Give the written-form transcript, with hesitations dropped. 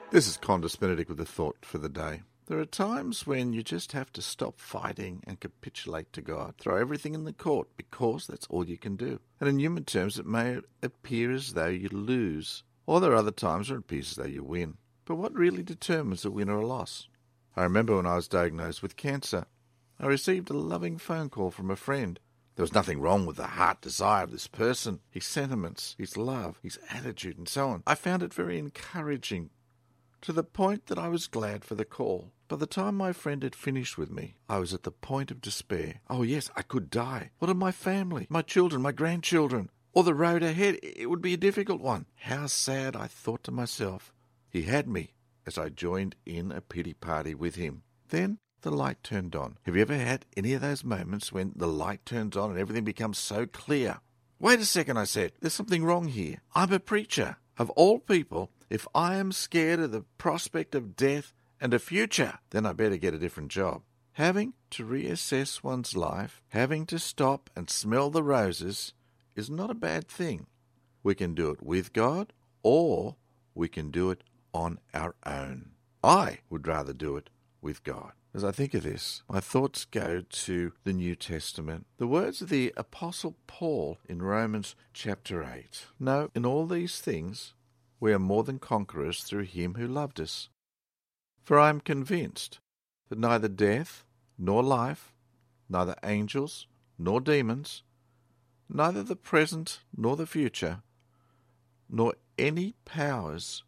This is Condis Benedict with a thought for the day. There are times when you just have to stop fighting and capitulate to God. Throw everything in the court because that's all you can do. And in human terms, it may appear as though you lose. Or there are other times where it appears as though you win. But what really determines a win or a loss? I remember when I was diagnosed with cancer, I received a loving phone call from a friend. There was nothing wrong with the heart desire of this person, his sentiments, his love, his attitude, and so on. I found it very encouraging, to the point that I was glad for the call. By the time my friend had finished with me, I was at the point of despair. Oh yes, I could die. What of my family, my children, my grandchildren? Or the road ahead? It would be a difficult one. How sad, I thought to myself. He had me as I joined in a pity party with him. Then the light turned on. Have you ever had any of those moments when the light turns on and everything becomes so clear? Wait a second, I said. There's something wrong here. I'm a preacher. Of all people, if I am scared of the prospect of death and a future, then I better get a different job. Having to reassess one's life, having to stop and smell the roses, is not a bad thing. We can do it with God, or we can do it on our own. I would rather do it with God. As I think of this, my thoughts go to the New Testament. The words of the Apostle Paul in Romans chapter 8. No, in all these things we are more than conquerors through him who loved us. For I am convinced that neither death nor life, neither angels nor demons, neither the present nor the future, nor any powers,